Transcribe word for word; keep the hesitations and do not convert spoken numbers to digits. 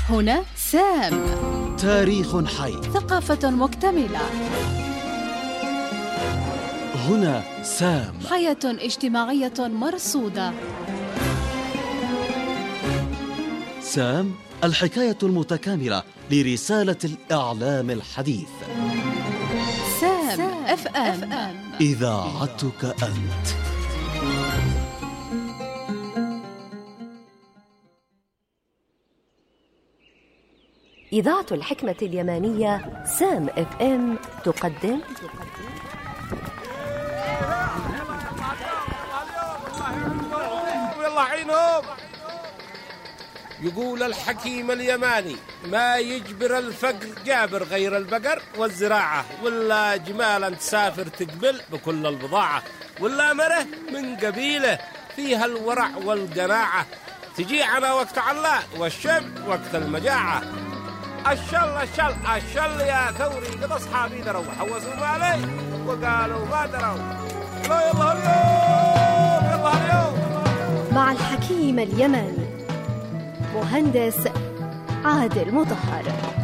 هنا سام. تاريخ حي. ثقافة مكتملة. هنا سام. حياة اجتماعية مرصودة. سام، الحكاية المتكاملة لرسالة الإعلام الحديث. سام اف ام، إذاعتك أنت. إذاعة الحكمة اليمانية سام اف ام تقدم يلا عينهم. يقول الحكيم اليماني: ما يجبر الفقر جابر غير البقر والزراعة، ولا جمالا تسافر تقبل بكل البضاعة، ولا مره من قبيلة فيها الورع والقناعة، تجي على وقت علاء والشب وقت المجاعة. الشل الشل الشل يا ثوري، قد أصحابي دروا حوسوا مالي وقالوا ما دروا. لا يلا اليوم، يلا اليوم. مع الحكيم اليماني مهندس عادل مطهر.